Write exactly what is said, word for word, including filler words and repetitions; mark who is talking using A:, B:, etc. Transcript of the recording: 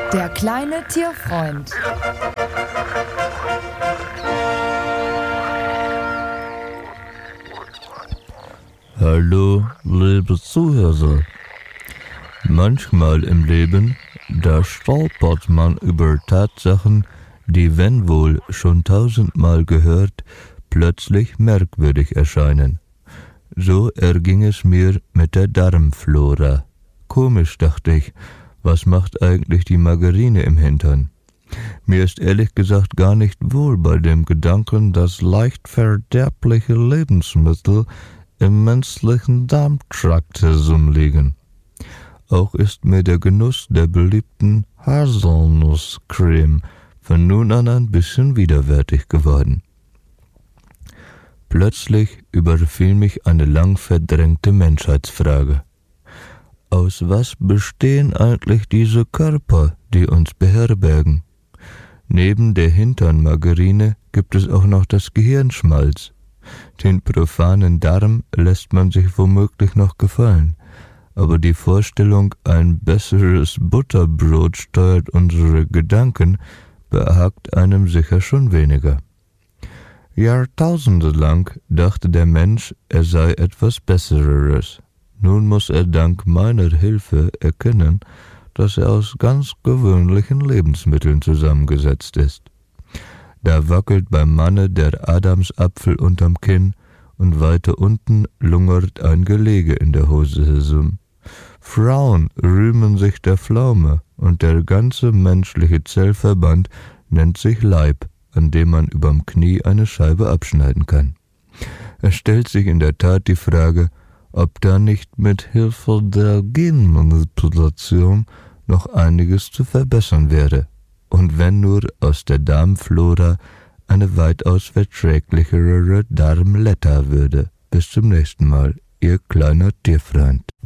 A: Der kleine Tierfreund.
B: Hallo, liebe Zuhörer. Manchmal im Leben, da stolpert man über Tatsachen, die, wenn wohl schon tausendmal gehört, plötzlich merkwürdig erscheinen. So erging es mir mit der Darmflora. Komisch, dachte ich, was macht eigentlich die Margarine im Hintern? Mir ist ehrlich gesagt gar nicht wohl bei dem Gedanken, dass leicht verderbliche Lebensmittel im menschlichen Darmtrakt herumliegen. Auch ist mir der Genuss der beliebten Haselnusscreme von nun an ein bisschen widerwärtig geworden. Plötzlich überfiel mich eine lang verdrängte Menschheitsfrage. Aus was bestehen eigentlich diese Körper, die uns beherbergen? Neben der Hinternmargarine gibt es auch noch das Gehirnschmalz. Den profanen Darm lässt man sich womöglich noch gefallen, aber die Vorstellung, ein besseres Butterbrot steuert unsere Gedanken, behagt einem sicher schon weniger. Jahrtausende lang dachte der Mensch, er sei etwas Besseres. Nun muss er dank meiner Hilfe erkennen, dass er aus ganz gewöhnlichen Lebensmitteln zusammengesetzt ist. Da wackelt beim Manne der Adamsapfel unterm Kinn und weiter unten lungert ein Gelege in der Hose herum. Frauen rühmen sich der Pflaume und der ganze menschliche Zellverband nennt sich Leib, an dem man überm Knie eine Scheibe abschneiden kann. Es stellt sich in der Tat die Frage, ob da nicht mit Hilfe der Genmanipulation noch einiges zu verbessern wäre, und wenn nur aus der Darmflora eine weitaus verträglichere Darmletta würde. Bis zum nächsten Mal, Ihr kleiner Tierfreund.